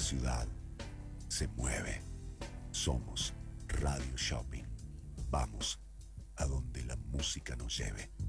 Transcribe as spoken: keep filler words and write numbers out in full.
ciudad se mueve. Somos Radio Shopping. Vamos a donde la música nos lleve.